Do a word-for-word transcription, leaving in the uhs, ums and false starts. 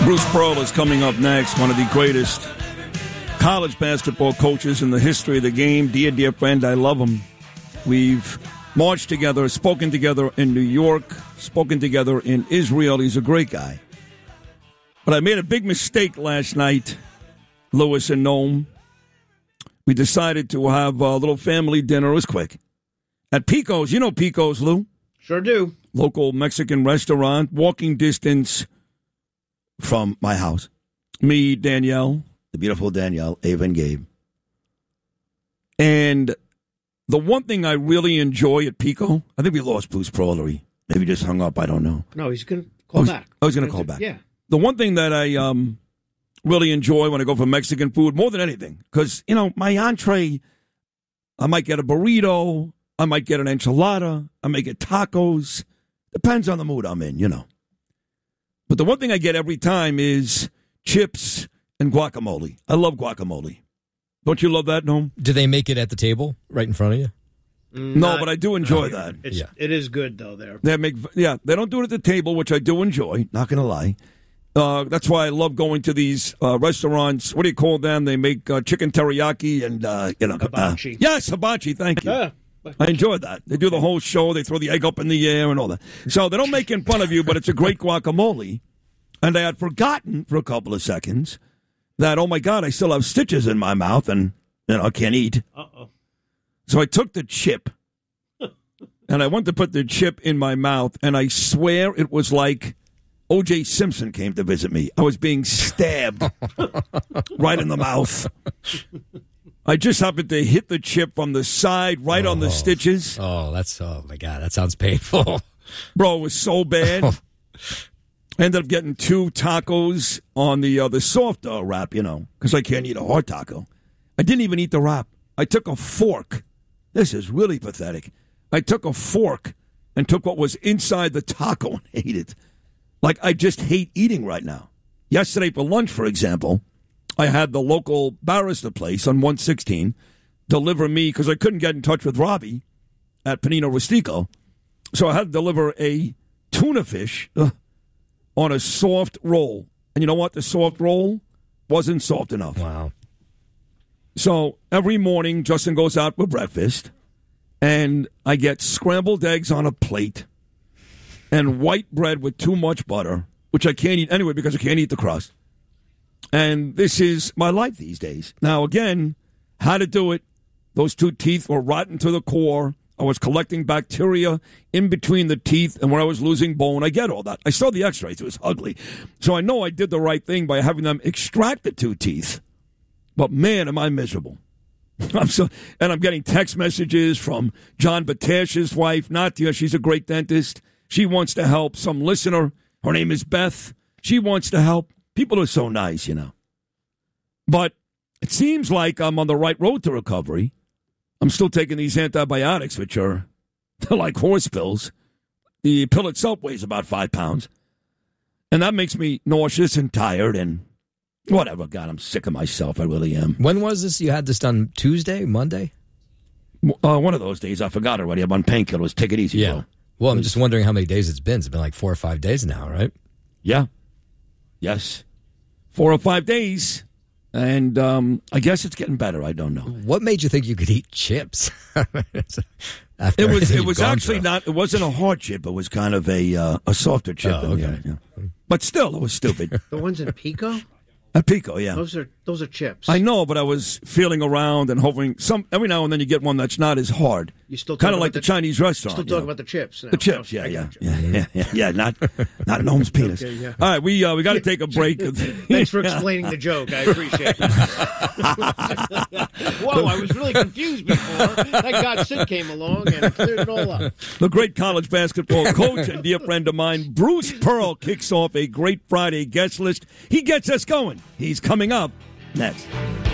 Bruce Pearl is coming up next, one of the greatest college basketball coaches in the history of the game. Dear, dear friend, I love him. We've marched together, spoken together in New York, spoken together in Israel. He's a great guy. But I made a big mistake last night, Lewis and Noam. We decided to have a little family dinner. It was quick. At Pico's. You know Pico's, Lou? Sure do. Local Mexican restaurant, walking distance from my house. Me, Danielle, the beautiful Danielle, Ava, and Gabe. And the one thing I really enjoy at Pico, I think we lost Bruce Pearl. Maybe just hung up, I don't know. No, he's going to call I was, back. I was going to call back. Yeah. The one thing that I um, really enjoy when I go for Mexican food, more than anything, because, you know, my entree, I might get a burrito, I might get an enchilada, I might get tacos. Depends on the mood I'm in, you know. But the one thing I get every time is chips and guacamole. I love guacamole. Don't you love that, Noam? Do they make it at the table right in front of you? Mm, no, but I do enjoy no, that. It's, yeah. It is good, though, there. They make, yeah, they don't do it at the table, which I do enjoy, not going to lie. Uh, that's why I love going to these uh, restaurants. What do you call them? They make uh, chicken teriyaki and, uh, you know. Hibachi. Uh, yes, hibachi, thank you. Yeah. I enjoy that. They do the whole show. They throw the egg up in the air and all that. So they don't make it in front of you, but it's a great guacamole. And I had forgotten for a couple of seconds that, oh, my God, I still have stitches in my mouth and, you know, I can't eat. Uh-oh. So I took the chip, and I went to put the chip in my mouth, and I swear it was like O J Simpson came to visit me. I was being stabbed right in the mouth. I just happened to hit the chip from the side, right oh. on the stitches. Oh, that's, oh, my God, that sounds painful. Bro, it was so bad. I ended up getting two tacos on the uh, the soft uh, wrap, you know, because I can't eat a hard taco. I didn't even eat the wrap. I took a fork. This is really pathetic. I took a fork and took what was inside the taco and ate it. Like, I just hate eating right now. Yesterday for lunch, for example, I had the local barista place on one sixteen deliver me, because I couldn't get in touch with Robbie at Panino Rustico, so I had to deliver a tuna fish uh, on a soft roll. And you know what? The soft roll wasn't soft enough. Wow. So every morning, Justin goes out for breakfast, and I get scrambled eggs on a plate and white bread with too much butter, which I can't eat anyway because I can't eat the crust. And this is my life these days. Now, again, how to do it. Those two teeth were rotten to the core. I was collecting bacteria in between the teeth, and when I was losing bone, I get all that. I saw the x-rays. It was ugly. So I know I did the right thing by having them extract the two teeth. But, man, am I miserable. I'm so, and I'm getting text messages from John Batash's wife, Natia. She's a great dentist. She wants to help. Some listener, her name is Beth. She wants to help. People are so nice, you know. But it seems like I'm on the right road to recovery. I'm still taking these antibiotics, which are they're like horse pills. The pill itself weighs about five pounds. And that makes me nauseous and tired and whatever. God, I'm sick of myself. I really am. When was this? You had this done Tuesday, Monday? Uh, one of those days. I forgot already. I'm on painkillers. Take it easy, Yeah. bro. Well, I'm just wondering how many days it's been. It's been like four or five days now, right? Yeah. Yes. Four or five days. And um, I guess it's getting better. I don't know. What made you think you could eat chips? After it was everything it was you've gone actually through? not, it wasn't a hard chip. It was kind of a uh, a softer chip. Oh, okay. Yeah, yeah. But still, it was stupid. The ones in Pico? At Pico, yeah. Those are those are chips. I know, but I was feeling around and hoping some every now and then you get one that's not as hard. You still kind of talking like about the, the- Chinese restaurant. Still you talking know. about the chips. Now. The chips, yeah, I yeah, got yeah, yeah, yeah, yeah, not not Noam's penis. Okay, yeah. All right, we uh, we got to take a break. Thanks for explaining the joke. I appreciate it. Whoa, I was really confused before. Thank God Sid came along and cleared it all up. The great college basketball coach and dear friend of mine, Bruce Pearl, kicks off a great Friday guest list. He gets us going. He's coming up next.